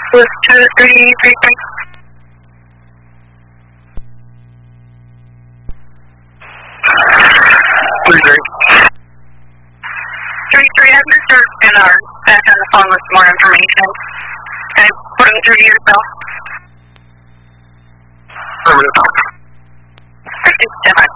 Was 233. 33, have Mr. Bernard back on the phone with some more information. Can I put him through to yourself? Affirmative. Stand by.